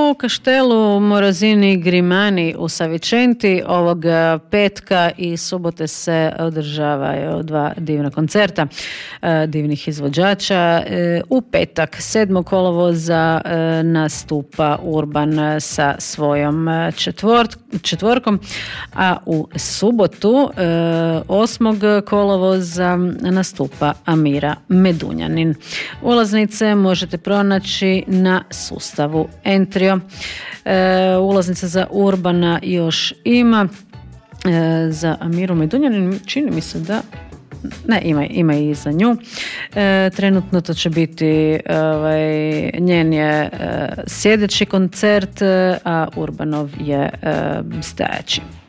u Kaštelu Morosini Grimani u Savicenti ovog petka i subote se održavaju 2 divna koncerta divnih izvođača. U petak 7. kolovoza nastupa Urban sa svojom četvorkom, a u subotu 8. kolovoza nastupa Amira Medunjanin. Ulaznice možete pronaći na sustavu Entrio. Ulaznica za Urbana još ima, za Amiru Medunjanin čini mi se da ne, ima i za nju. Trenutno to će biti njen je sjedeći koncert, a Urbanov je stajaći.